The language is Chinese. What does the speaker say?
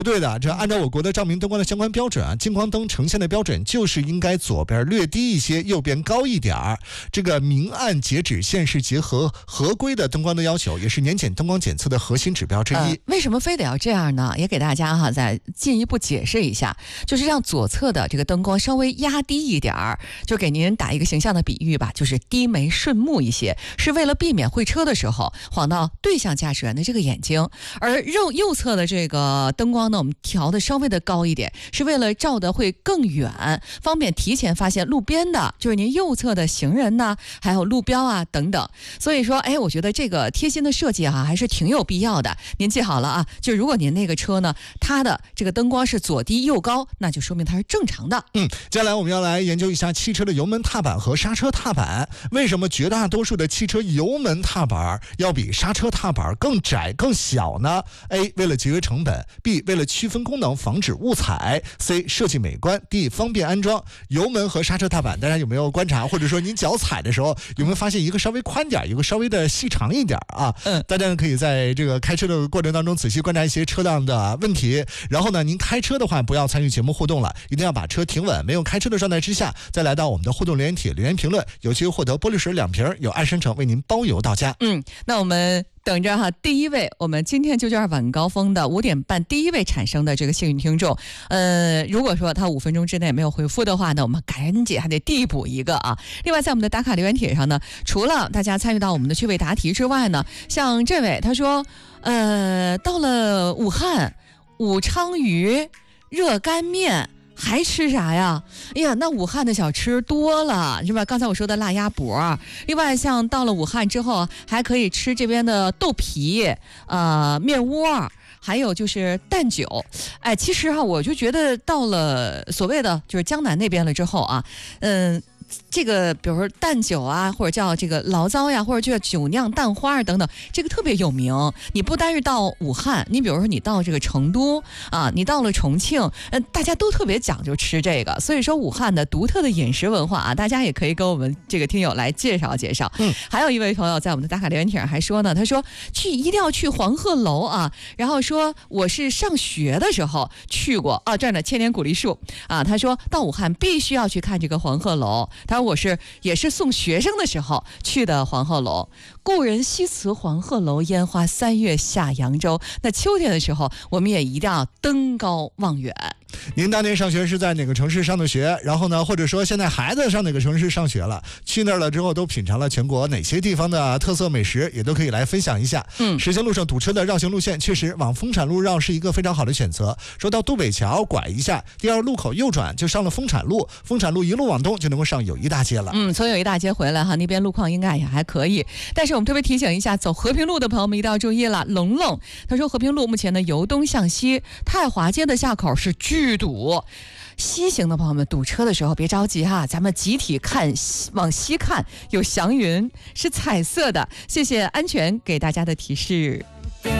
不对的，这按照我国的照明灯光的相关标准啊，近光灯呈现的标准就是应该左边略低一些，右边高一点儿。这个明暗截止线是结合合规的灯光的要求，也是年检灯光检测的核心指标之一。 为什么非得要这样呢？也给大家再进一步解释一下，就是让左侧的这个灯光稍微压低一点儿，就给您打一个形象的比喻吧，就是低眉顺目一些，是为了避免会车的时候晃到对向驾驶员的这个眼睛。而右侧的这个灯光呢，我们调的稍微的高一点，是为了照的会更远，方便提前发现路边的，就是您右侧的行人呐，还有路标啊等等。所以说，我觉得这个贴心的设计还是挺有必要的。您记好了啊，就如果您那个车呢，它的这个灯光是左低右高，那就说明它是正常的。 接下来我们要来研究一下汽车的油门踏板和刹车踏板。为什么绝大多数的汽车油门踏板要比刹车踏板更窄更小呢？ A. 为了节约成本， B. 为了区分功能防止误踩， C. 设计美观， D. 方便安装。油门和刹车踏板大家有没有观察，或者说您脚踩的时候有没有发现一个稍微宽点，一个稍微的细长一点啊？大家可以在这个开车的过程当中仔细观察一些车辆的问题，然后呢您开车的话不要参与节目互动了，一定要把车停稳，没有开车的状态之下再来到我们的互动留言帖留言评论，有机会获得玻璃水2瓶，有爱商城为您包邮到家。 那我们等着第一位，我们今天就叫晚高峰的5点半第一位产生的这个幸运听众，如果说他5分钟之内没有回复的话呢，我们赶紧还得递补一个啊。另外在我们的打卡留言帖上呢，除了大家参与到我们的趣味答题之外呢，像这位他说到了武汉武昌鱼热干面还吃啥呀？那武汉的小吃多了，是吧？刚才我说的腊鸭脖，另外像到了武汉之后，还可以吃这边的豆皮、面窝，还有就是蛋酒。其实我就觉得到了所谓的就是江南那边了之后啊，这个比如说蛋酒啊，或者叫这个醪糟呀，或者叫酒酿蛋花等等，这个特别有名。你不单是到武汉，你比如说你到这个成都啊，你到了重庆，大家都特别讲究吃这个。所以说武汉的独特的饮食文化啊，大家也可以跟我们这个听友来介绍介绍。还有一位朋友在我们的打卡留言帖上还说呢，他说一定要去黄鹤楼啊，然后说我是上学的时候去过啊，这儿呢千年古梨树啊，他说到武汉必须要去看这个黄鹤楼。他说我也是送学生的时候去的黄鹤楼，故人西辞黄鹤楼，烟花3月下扬州。那秋天的时候我们也一定要登高望远。 您当年上学是在哪个城市上的学？然后呢，或者说现在孩子上哪个城市上学了？去那儿了之后都品尝了全国哪些地方的特色美食，也都可以来分享一下。实行路上堵车的绕行路线，确实往丰产路绕是一个非常好的选择。说到渡北桥拐一下，第2路口右转就上了丰产路，丰产路一路往东就能够上友谊大街了。 从友谊大街回来那边路况应该也还可以。但是我们特别提醒一下走和平路的朋友们一定要注意了。龙龙他说和平路目前呢由东向西，太华街的下口是巨堵，西行的朋友们堵车的时候别着急咱们集体往西看，有祥云是彩色的。谢谢安全给大家的提示。